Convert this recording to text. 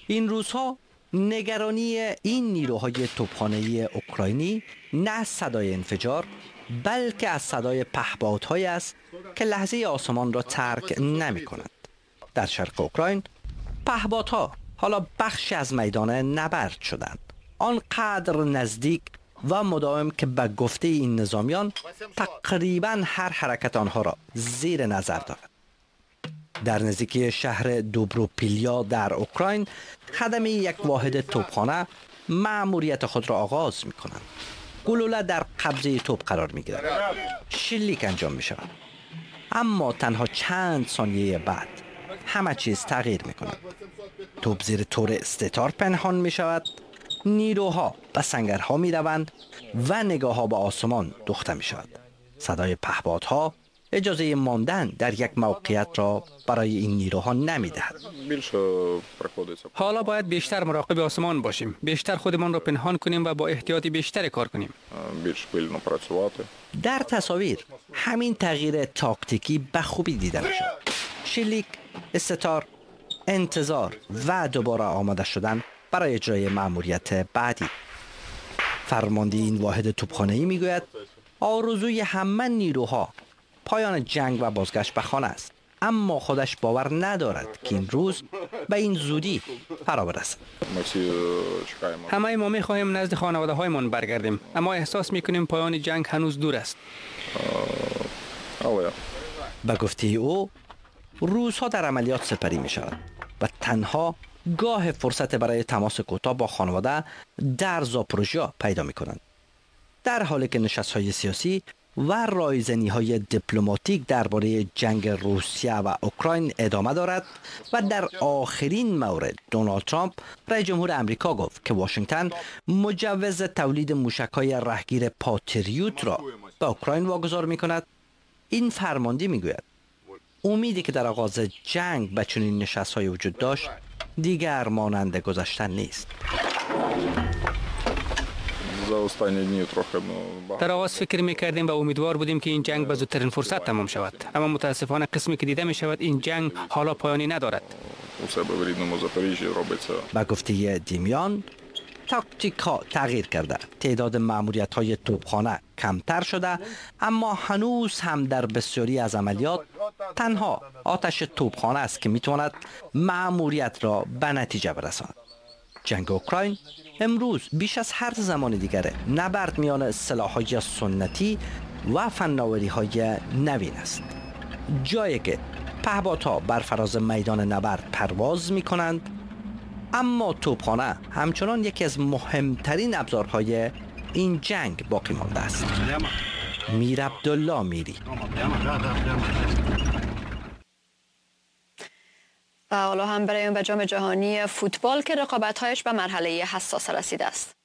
این روزها نگرانی این نیروهای توپخانه‌ای اوکراینی نه از صدای انفجار بلکه از صدای پهپادهایی است که لحظه آسمان را ترک نمی کنند. در شرق اوکراین پهپادها حالا بخشی از میدان نبرد شدند، آنقدر نزدیک و مداوم که به گفته این نظامیان تقریبا هر حرکت آنها را زیر نظر دارد. در نزدیکی شهر دوبروپیلیا در اوکراین خدمه یک واحد توپخانه مأموریت خود را آغاز می کنند. گلوله در قبضه توپ قرار می گیرد، شلیک انجام می شود، اما تنها چند ثانیه بعد همه چیز تغییر می کند. توپ زیر تور استتار پنهان می شود، نیروها به سنگرها می روند و نگاه ها به آسمان دوخته می شود. صدای پهپادها اجازه ماندن در یک موقعیت را برای این نیروها نمی دهد. حالا باید بیشتر مراقب آسمان باشیم، بیشتر خودمان را پنهان کنیم و با احتیاط بیشتر کار کنیم. در تصاویر همین تغییر تاکتیکی به خوبی دیده می شود. شلیک، استتار، انتظار و دوباره آماده شدن برای اجرای مأموریت بعدی. فرمانده این واحد توپخانه‌ای میگوید آرزوی همه نیروها پایان جنگ و بازگشت به خانه است، اما خودش باور ندارد که این روز به این زودی فرا برسد. همه ما می‌خواهیم نزد خانواده‌هایمان برگردیم، اما احساس می‌کنیم پایان جنگ هنوز دور است. به گفته او روزها در عملیات سپری می‌شود و تنها گاه فرصت برای تماس کوتاه با خانواده در زاپوروژیا پیدا می‌کنند. در حالی که نشست‌های سیاسی و رایزنی‌های دیپلماتیک درباره جنگ روسیه و اوکراین ادامه دارد و در آخرین مورد دونالد ترامپ رئیس جمهور امریکا گفت که واشنگتن مجوز تولید موشک‌های رهگیر پاتریوت را به اوکراین واگذار می‌کند. این فرمانده می‌گوید امیدی که در آغاز جنگ به چنین نشست‌های وجود داشت دیگر مانند گذشته نیست. در آغاز فکر می‌کردیم و امیدوار بودیم که این جنگ به زودترین فرصت تمام شود، اما متاسفانه قسمی که دیده می‌شود این جنگ حالا پایانی ندارد. با گفته دیمیان تاکتیک ها تغییر کرده، تعداد مأموریت های توپخانه کمتر شده، اما هنوز هم در بسیاری از عملیات تنها آتش توپخانه است که میتواند مأموریت را به نتیجه برساند. جنگ اوکراین امروز بیش از هر زمان دیگر نبرد میان سلاح‌های سنتی و فناوری‌های نوین است. جایی که پهپادها بر فراز میدان نبرد پرواز می‌کنند، اما توپخانه همچنان یکی از مهمترین ابزارهای این جنگ باقی مانده است. میر عبدالله میری. و حالا هم بریم به جام جهانی فوتبال که رقابت‌هایش به مرحله حساس رسیده است.